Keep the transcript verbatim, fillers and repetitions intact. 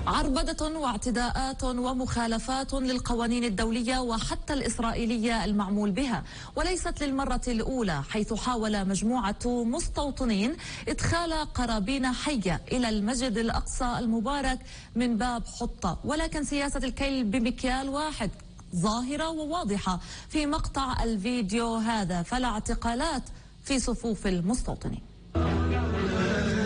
عربدة واعتداءات ومخالفات للقوانين الدولية وحتى الإسرائيلية المعمول بها، وليست للمرة الأولى، حيث حاول مجموعة مستوطنين إدخال قرابين حية إلى المسجد الأقصى المبارك من باب حطة. ولكن سياسة الكيل بمكيال واحد ظاهرة وواضحة في مقطع الفيديو هذا، فلا اعتقالات في صفوف المستوطنين.